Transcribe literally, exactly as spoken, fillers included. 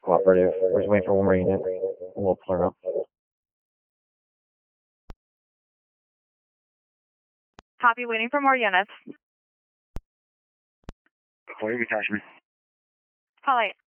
cooperative. We're just waiting for one more unit. We'll pull her up. Copy, waiting for more units. Clear detachment. Call eight.